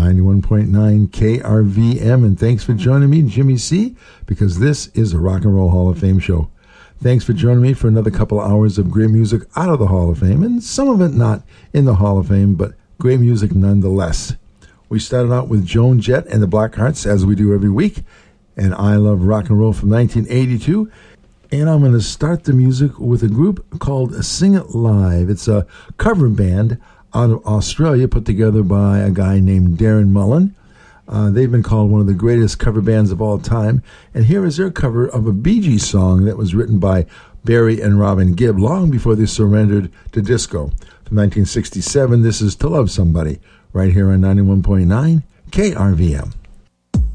91.9 KRVM, and thanks for joining me, Jimmy C., because this is the Rock and Roll Hall of Fame show. Thanks for joining me for another couple of hours of great music out of the Hall of Fame, and some of it not in the Hall of Fame, but great music nonetheless. We started out with Joan Jett and the Blackhearts, as we do every week, and I Love Rock and Roll from 1982. And I'm going to start the music with a group called Sing It Live. It's a cover band out of Australia put together by a guy named Darren Mullen. They've been called one of the greatest cover bands of all time. And here is their cover of a Bee Gees song that was written by Barry and Robin Gibb long before they surrendered to disco. From 1967, this is To Love Somebody, right here on 91.9 KRVM.